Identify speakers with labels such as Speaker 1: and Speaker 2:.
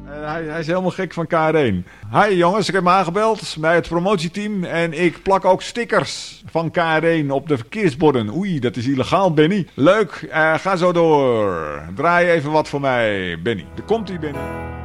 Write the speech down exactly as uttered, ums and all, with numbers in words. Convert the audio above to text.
Speaker 1: Hij, hij is helemaal gek van K R één. Hi jongens, ik heb me aangebeld bij het promotieteam en ik plak ook stickers van K R één op de verkeersborden. Oei, dat is illegaal, Benny. Leuk, uh, ga zo door. Draai even wat voor mij, Benny. Er komt ie, Benny.